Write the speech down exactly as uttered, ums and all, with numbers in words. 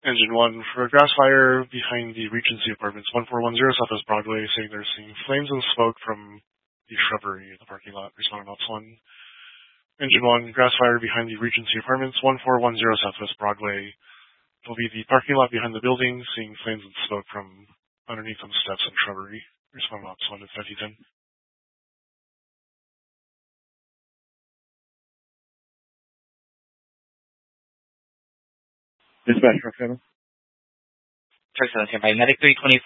Engine one, for a grass fire behind the Regency Apartments, one four one zero Southwest Broadway, saying they're seeing flames and smoke from the shrubbery in the parking lot. Responding ops one. Engine one, grass fire behind the Regency Apartments, one four one zero Southwest Broadway. It'll be the parking lot behind the building, seeing flames and smoke from underneath some steps and shrubbery. Responding ops one to five ten. Dispatch, truck seven. Truck seven, by Medic three twenty-four.